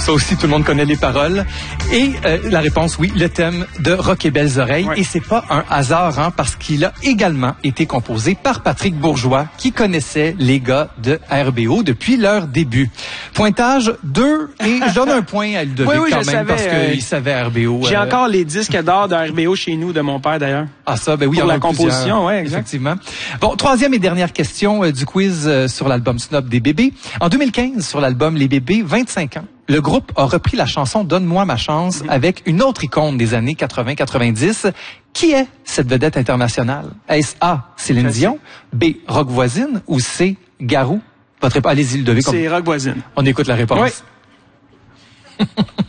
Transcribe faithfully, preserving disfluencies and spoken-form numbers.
Ça aussi, tout le monde connaît les paroles. Et euh, la réponse, oui, le thème de Rock et Belles Oreilles. Ouais. Et c'est pas un hasard, hein, parce qu'il a également été composé par Patrick Bourgeois, qui connaissait les gars de R B O depuis leur début. Pointage deux, et je donne un point à Ludovic oui, oui, quand même, savais, parce euh, qu'il savait R B O. J'ai euh... encore les disques d'or de R B O chez nous, de mon père d'ailleurs. Ah ça, ben oui, pour il y en a la composition, oui, exact. Effectivement. Bon, troisième et dernière question euh, du quiz euh, sur l'album Snob des Bébés. En deux mille quinze, sur l'album Les Bébés, vingt-cinq ans, le groupe a repris la chanson Donne-moi ma chance mm-hmm. avec une autre icône des années quatre-vingts quatre-vingt-dix. Qui est cette vedette internationale? Est-ce A, Céline Merci. Dion, B, Rock Voisine ou C, Garou? Votre... Allez-y, Ludovic. C'est Rock Voisine. On écoute la réponse. Oui.